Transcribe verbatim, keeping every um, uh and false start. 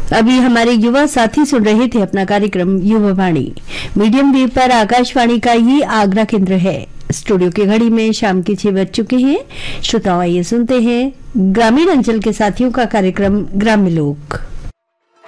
अभी हमारे युवा साथी सुन रहे थे अपना कार्यक्रम युवा वाणी। मीडियम वेव पर आकाशवाणी का ये आगरा केंद्र है। स्टूडियो की घड़ी में शाम के छह बज चुके हैं। श्रोताओं, आइए सुनते हैं ग्रामीण अंचल के साथियों का कार्यक्रम ग्राम्य लोक।